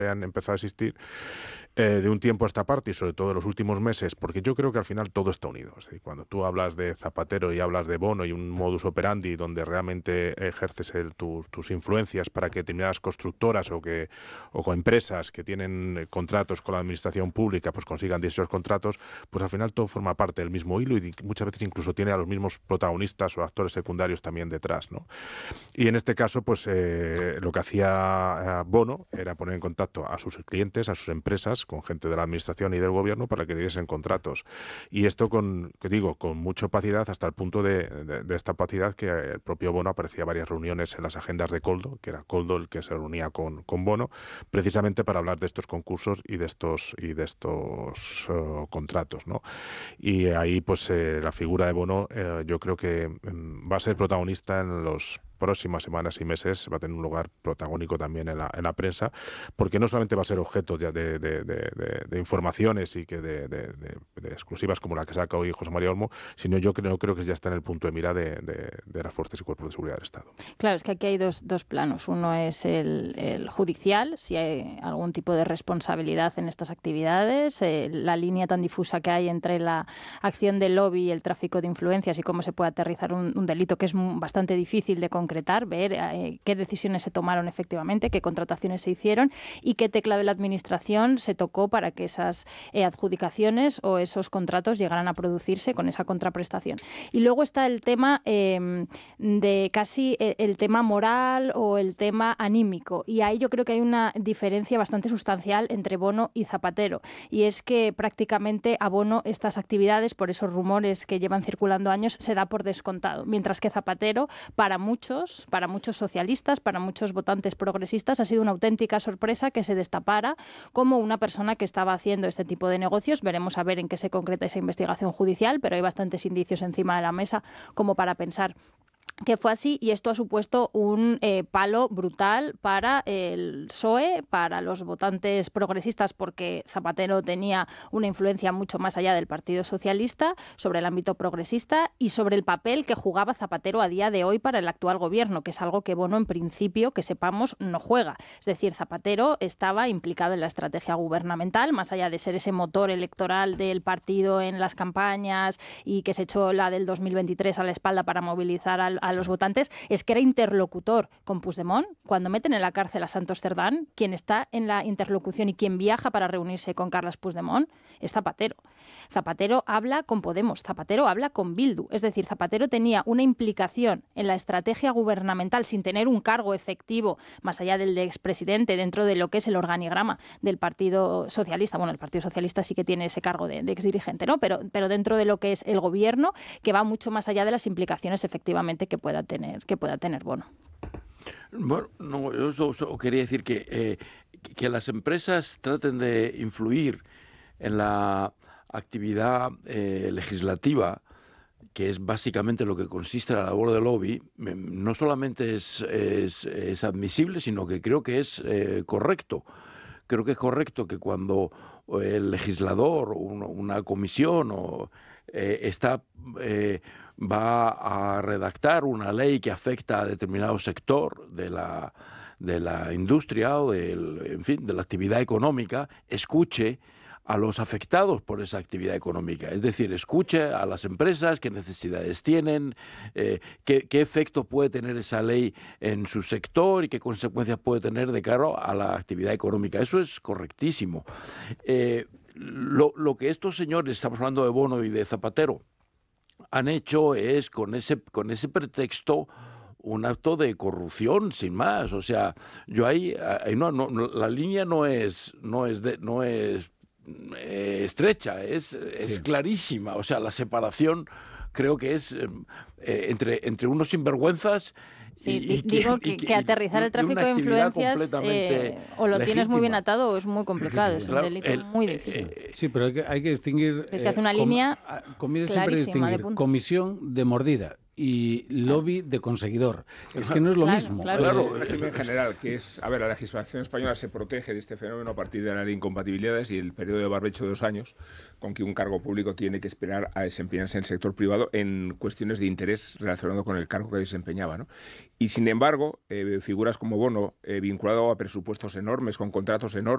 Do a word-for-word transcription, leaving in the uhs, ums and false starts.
han empezado a existir eh, de un tiempo a esta parte y sobre todo en los últimos meses, porque yo creo que al final todo está unido. Es decir, cuando tú hablas de Zapatero y hablas de Bono y un modus operandi donde realmente ejerces el, tus, tus influencias para que determinadas constructoras o que o con empresas que tienen contratos con la administración pública pues consigan dichos contratos, pues al final todo forma parte del mismo hilo y muchas veces incluso tiene a los mismos protagonistas o actores secundarios también detrás, ¿no? Y en este caso, pues eh, lo que hacía eh, Bono era poner en contacto a sus clientes, a sus empresas, con gente de la administración y del gobierno para que diesen contratos. Y esto con, que digo, con mucha opacidad hasta el punto de, de, de esta opacidad que el propio Bono aparecía varias reuniones en las agendas de Coldo, que era Coldo el que se reunía con, con Bono, precisamente para hablar de estos concursos y de estos y de estos uh, contratos, ¿no? Y ahí, pues eh, la figura de Bono, eh, yo creo que um, va a ser protagonista en los próximas semanas y meses, va a tener un lugar protagónico también en la, en la prensa, porque no solamente va a ser objeto de, de, de, de, de informaciones y que de, de, de, de exclusivas como la que saca hoy José María Olmo, sino yo creo, creo que ya está en el punto de mira de, de, de las fuerzas y cuerpos de seguridad del Estado. Claro, es que aquí hay dos, dos planos. Uno es el, el judicial, si hay algún tipo de responsabilidad en estas actividades, eh, la línea tan difusa que hay entre la acción del lobby y el tráfico de influencias y cómo se puede aterrizar un, un delito que es bastante difícil de concretar, ver eh, qué decisiones se tomaron efectivamente, qué contrataciones se hicieron y qué tecla de la administración se tocó para que esas eh, adjudicaciones o esos contratos llegaran a producirse con esa contraprestación. Y luego está el tema eh, de casi el, el tema moral o el tema anímico, y ahí yo creo que hay una diferencia bastante sustancial entre Bono y Zapatero, y es que prácticamente a Bono estas actividades, por esos rumores que llevan circulando años, se da por descontado, mientras que Zapatero, para muchos para muchos socialistas, para muchos votantes progresistas, ha sido una auténtica sorpresa que se destapara como una persona que estaba haciendo este tipo de negocios. Veremos a ver en qué se concreta esa investigación judicial, pero hay bastantes indicios encima de la mesa como para pensar que fue así, y esto ha supuesto un eh, palo brutal para el P S O E, para los votantes progresistas, porque Zapatero tenía una influencia mucho más allá del Partido Socialista sobre el ámbito progresista y sobre el papel que jugaba Zapatero a día de hoy para el actual gobierno, que es algo que Bono en principio, que sepamos, no juega. Es decir, Zapatero estaba implicado en la estrategia gubernamental, más allá de ser ese motor electoral del partido en las campañas y que se echó la del dos mil veintitrés a la espalda para movilizar al a los votantes, es que era interlocutor con Puigdemont. Cuando meten en la cárcel a Santos Cerdán, quien está en la interlocución y quien viaja para reunirse con Carles Puigdemont es Zapatero. Zapatero habla con Podemos, Zapatero habla con Bildu. Es decir, Zapatero tenía una implicación en la estrategia gubernamental sin tener un cargo efectivo, más allá del de expresidente, dentro de lo que es el organigrama del Partido Socialista. Bueno, el Partido Socialista sí que tiene ese cargo de, de exdirigente, ¿no? Pero, pero dentro de lo que es el gobierno, que va mucho más allá de las implicaciones efectivamente que pueda tener, que pueda tener Bono. Bueno, no, yo solo, solo quería decir que, eh, que las empresas traten de influir en la actividad eh, legislativa, que es básicamente lo que consiste la labor de lobby, no solamente es, es, es admisible, sino que creo que es eh, correcto. Creo que es correcto que cuando el legislador, una, una comisión o, eh, está... Eh, va a redactar una ley que afecta a determinado sector de la, de la industria o del, en fin, de la actividad económica, escuche a los afectados por esa actividad económica. Es decir, escuche a las empresas, qué necesidades tienen, eh, qué, qué efecto puede tener esa ley en su sector y qué consecuencias puede tener de cara a la actividad económica. Eso es correctísimo. Eh, lo, lo que estos señores, estamos hablando de Bono y de Zapatero, han hecho es con ese con ese pretexto un acto de corrupción sin más. O sea, yo ahí, ahí no, no, la línea no es no es de, no es eh, estrecha, es es sí. clarísima. O sea, la separación creo que es eh, entre entre unos sinvergüenzas. Sí, y, y digo que, y, que, que aterrizar el tráfico de influencias eh, o lo legítima. Tienes muy bien atado o es muy complicado, es claro, un delito el, muy difícil. Eh, sí, pero hay que, hay que distinguir... Es que hace una eh, línea com, siempre distinguir de comisión de mordida y lobby de conseguidor. Es que no es lo claro, mismo. Claro, claro. El régimen general, que es... A ver, la legislación española se protege de este fenómeno a partir de la ley de incompatibilidades y el periodo de barbecho de dos años con que un cargo público tiene que esperar a desempeñarse en el sector privado en cuestiones de interés relacionado con el cargo que desempeñaba, ¿no? Y sin embargo, eh, figuras como Bono, eh, vinculado a presupuestos enormes, con contratos enormes,